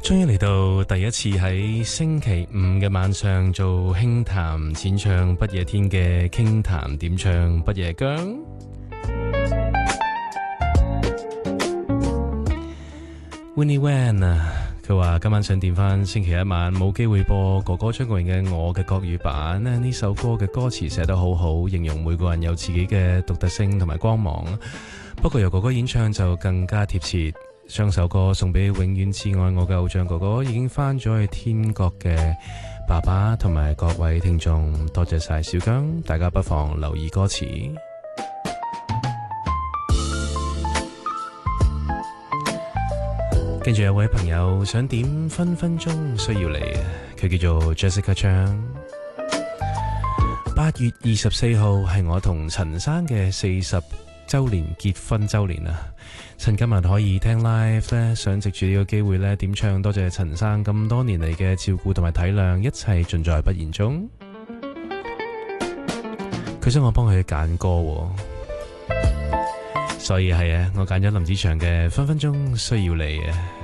終於嚟到第一次喺星期五嘅晚上做輕談淺唱不夜天嘅傾談點唱不夜姜。Winnie Wan 啊，佢話今晚想點翻星期一晚冇機會播哥哥張國榮嘅我嘅國語版咧，呢首歌嘅歌詞寫得好好，形容每個人有自己嘅獨特性同埋光芒。不過由哥哥演唱就更加貼切。將首歌送俾永遠摯愛我嘅偶像哥哥，已經返咗去天國嘅爸爸同埋各位聽眾，多謝晒小姜，大家不妨留意歌詞。跟住有位朋友想點分分鐘需要你，佢叫做 Jessica Chang。8月24號係我同陳生嘅40周年結婚周年啊！趁今日可以聽 live 咧，想藉住呢個機會咧點唱多謝陳生咁多年嚟嘅照顧同埋體諒，一切盡在不言中。佢想我幫佢揀歌，所以係啊，我揀咗林子祥嘅分分鐘需要你啊！